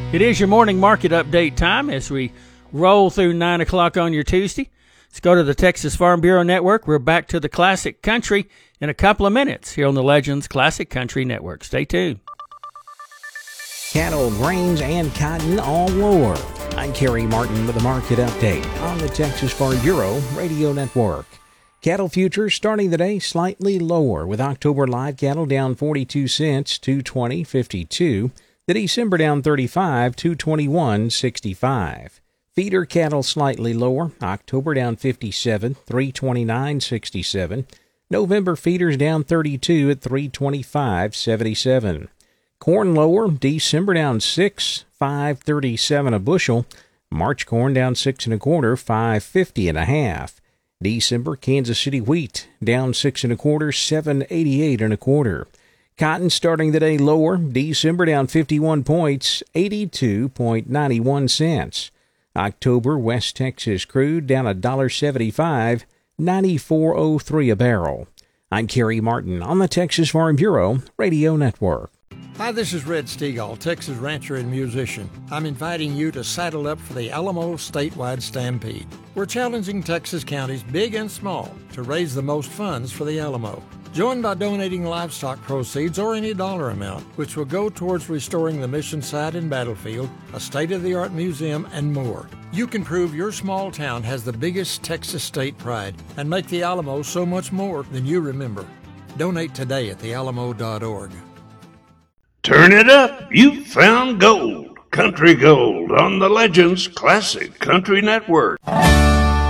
It is your morning market update time as we roll through 9 o'clock on your Tuesday. Let's go to the Texas Farm Bureau Network. We're back to the Classic Country in a couple of minutes here on the Legends Classic Country Network. Stay tuned. Cattle, grains, and cotton all lower. I'm Kerry Martin with a market update on the Texas Farm Bureau Radio Network. Cattle futures starting the day slightly lower, with October live cattle down 42 cents, 220.52. The December down 35, 221.65. Feeder cattle slightly lower. October down 57, 329.67. November feeders down 32 at 325.77. Corn lower. December down 6, 5.37 a bushel. March corn down 6 1/4, 5.50 1/2. December Kansas City wheat down 6 1/4, 7.88 1/4. Cotton starting the day lower. December down 51 points, 82.91 cents. October West Texas crude down $1.75, 94.03 a barrel. I'm Kerry Martin on the Texas Farm Bureau Radio Network. Hi, this is Red Stegall, Texas rancher and musician. I'm inviting you to saddle up for the Alamo Statewide Stampede. We're challenging Texas counties, big and small, to raise the most funds for the Alamo. Join by donating livestock proceeds or any dollar amount, which will go towards restoring the mission site and battlefield, a state-of-the-art museum, and more. You can prove your small town has the biggest Texas state pride and make the Alamo so much more than you remember. Donate today at thealamo.org. Turn it up. You've found gold. Country Gold on the Legends Classic Country Network.